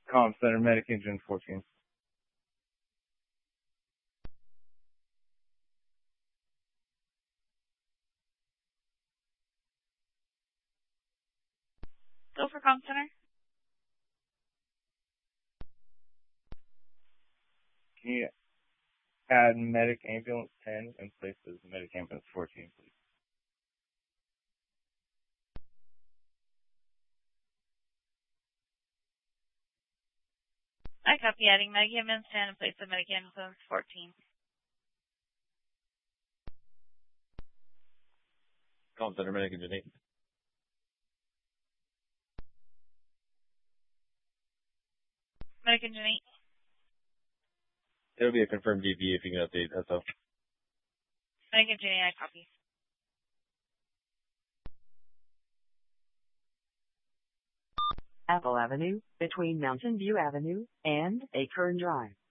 Comm Center, Medic Engine 14. Go for Comm Center. Can you add Medic Ambulance 10 in place of Medic Ambulance 14, please? I copy adding Medic Ambulance 10 in place of Medic Ambulance 14. Comm Center, Medic Engine 8. Medic Engine 8. It'll be a confirmed DV if you can update SO. Medic Engine 8, I copy. Apple Avenue, between Mountain View Avenue and Acorn Drive.